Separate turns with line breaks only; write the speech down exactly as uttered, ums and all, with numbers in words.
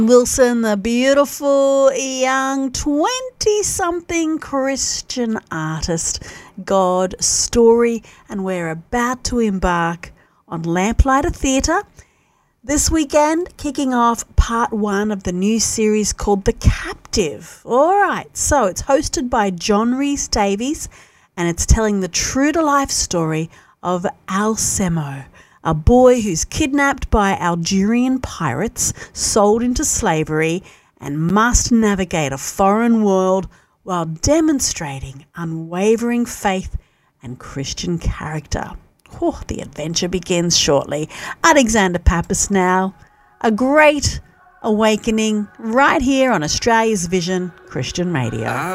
Wilson, the beautiful young twenty-something Christian artist, God Story, and we're about to embark on Lamplighter Theatre this weekend, kicking off part one of the new series called The Captive. All right, so it's hosted by John Rhys Davies, and it's telling the true-to-life story of Al Semo, a boy who's kidnapped by Algerian pirates, sold into slavery, and must navigate a foreign world while demonstrating unwavering faith and Christian character. Oh, the adventure begins shortly. Alexander Pappas now. A great awakening right here on Australia's Vision Christian Radio.